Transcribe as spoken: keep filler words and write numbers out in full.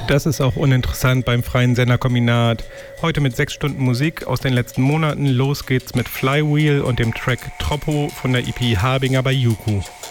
Das ist auch uninteressant beim freien Senderkombinat. Heute mit sechs Stunden Musik aus den letzten Monaten. Los geht's mit Flywheel und dem Track Troppo von der E P Harbinger bei Yuku.